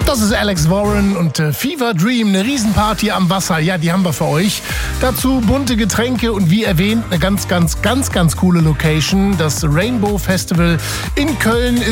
Das ist Alex Warren und Fever Dream, eine Riesenparty am Wasser. Ja, die haben wir für euch. Dazu bunte Getränke und wie erwähnt, eine ganz coole Location. Das Rainbow Festival in Köln